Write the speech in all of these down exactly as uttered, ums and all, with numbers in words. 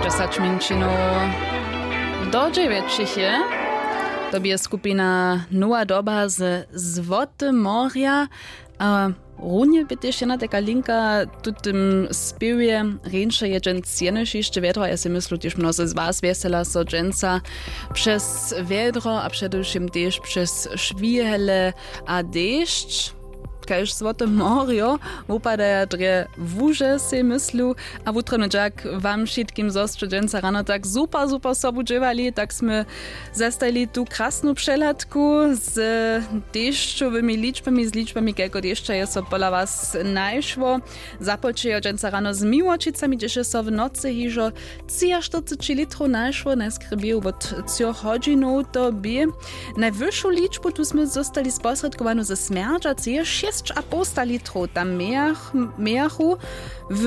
dziesięć minčinov do dziewięciu. To bie skupina Nowa Doba z Złote Morja. A runie by też jedna taka linka tu tym spiewie ręcze jeden cienyż jeszcze wiedro. Ja si myślę, też mnozy z was wesela so dżęca przez wiedro, a przedewším też przez szwihele a deszcz. Kaž Złote Morjo upadaja dre wóże, si myslu, a wutrony jak wam wszystkim został dżęca rano tak super, super sobu dżewali, tak sme zastajli tu krasnu przelatku z deszczowymi liczbami, z liczbami, kieko deszcza je so pola was najszło. Zapolčejo dżęca rano z miłočicami, gdzieś so w nocy hižo trzydzieści litrów najszło, najskrybił od trzech hodzinów to bie. Najwyższą liczbę tu sme zostali sposredkowano ze smerdża, šesť a pol litrov tam mejachu, w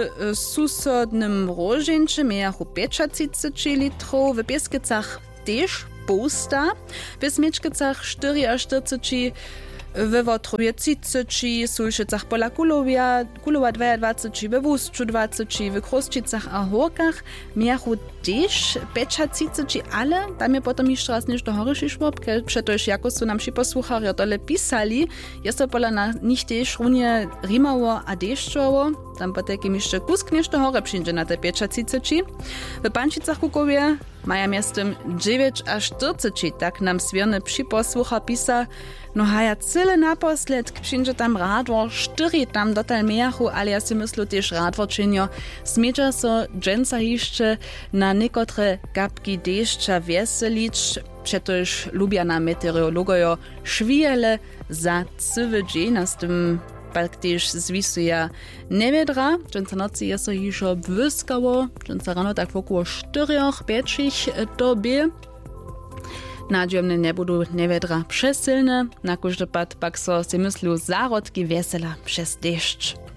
susodnym Roženče mejachu päťdesiat litrov, w Pieskicach też posta, w Smečkicach štyridsať, w Wotrubie trzydzieści, w Sulšicach pola Kulowia, Kulowa dwadzieścia dwa, w Wusczu dwadzieścia, w Krusčicach a Horkach mejachu też päťdesiat, ale tam je potom jeszcze raz niż do hory šišło, przetoż jako su nam posłuchali, tole pisali, jest to pola na nich też runie rimało a deszczowo, tam po takim jeszcze kusk niż do hory przyjdzie na te päťdesiat. W Pančicach Kukowie maja miastem dziewięć a czterdzieści, tak nam swierny przyposłucha pisa, no haja cyle naposled, przyjdzie tam radwor, cztery tam dotal mejachu, ale ja si myślę też radwor czynio, smiecza so dżęca jeszcze na niekotre kapki deszcza weselić, przetoż lubia na meteorologojo szwijele za cywy dzień, a z tym praktisch zwisuje nevedra. Dżęca nocy jest so hižo błyskało, dżęca rano tak około czterech, pięciu dobie. Nadziemne nie budú nevedra przesilne, na każdy pad pak so si myslu zárodki vesela przez deszcz.